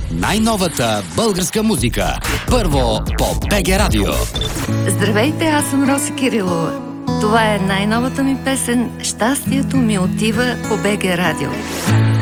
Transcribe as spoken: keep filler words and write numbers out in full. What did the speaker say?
най-новата българска музика. Първо по БГ Радио. Здравейте, аз съм Роси Кирилова. Това е най-новата ми песен "Щастието ми отива" по БГ Радио.